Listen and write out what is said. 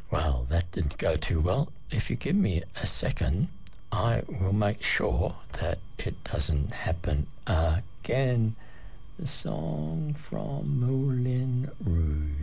Well, that didn't go too well. If you give me a second, I will make sure that it doesn't happen again. The song from Moulin Rouge.